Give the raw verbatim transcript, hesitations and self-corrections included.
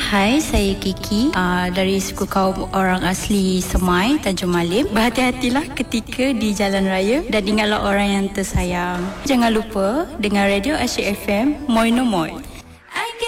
Hai, saya Kiki uh, dari suku kaum orang asli Semai, Tanjung Malim. Berhati-hatilah ketika di jalan raya dan ingatlah orang yang tersayang. Jangan lupa dengar Radio Asyik F M, Moi No Moi.